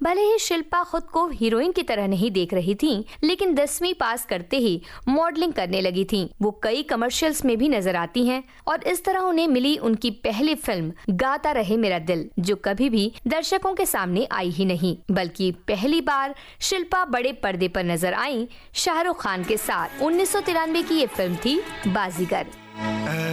भले ही शिल्पा खुद को हीरोइन की तरह नहीं देख रही थीं, लेकिन 10वीं पास करते ही मॉडलिंग करने लगी थीं। वो कई कमर्शियल्स में भी नजर आती हैं और इस तरह उन्हें मिली उनकी पहली फिल्म गाता रहे मेरा दिल, जो कभी भी दर्शकों के सामने आई ही नहीं, बल्कि पहली बार शिल्पा बड़े पर्दे पर नजर आई शाहरुख खान के साथ। 1993 की ये फिल्म थी बाजीगर।